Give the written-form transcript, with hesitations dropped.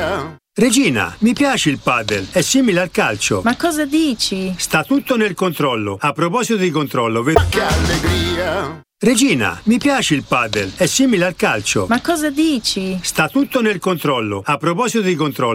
Regina, mi piace il padel, è simile al calcio. Ma cosa dici? Sta tutto nel controllo. A proposito di controllo, che allegria! Regina, mi piace il padel, è simile al calcio. Ma cosa dici? Sta tutto nel controllo. A proposito di controllo.